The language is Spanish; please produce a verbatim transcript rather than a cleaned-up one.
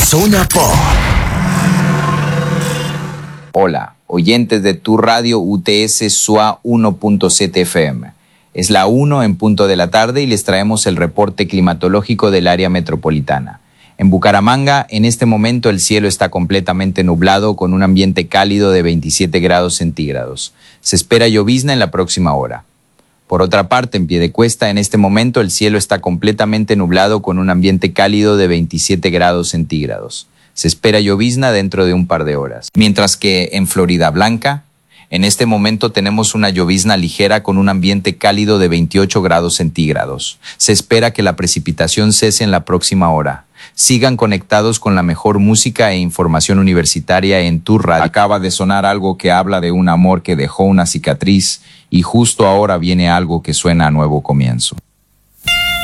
Zona Pop. Hola, oyentes de tu radio U T S S U A uno punto siete F M. Es la una en punto de la tarde y les traemos el reporte climatológico del área metropolitana. En Bucaramanga, en este momento el cielo está completamente nublado con un ambiente cálido de veintisiete grados centígrados. Se espera llovizna en la próxima hora. Por otra parte, en Piedecuesta, en este momento el cielo está completamente nublado con un ambiente cálido de veintisiete grados centígrados. Se espera llovizna dentro de un par de horas. Mientras que en Floridablanca, en este momento tenemos una llovizna ligera con un ambiente cálido de veintiocho grados centígrados. Se espera que la precipitación cese en la próxima hora. Sigan conectados con la mejor música e información universitaria en tu radio. Acaba de sonar algo que habla de un amor que dejó una cicatriz y justo ahora viene algo que suena a nuevo comienzo.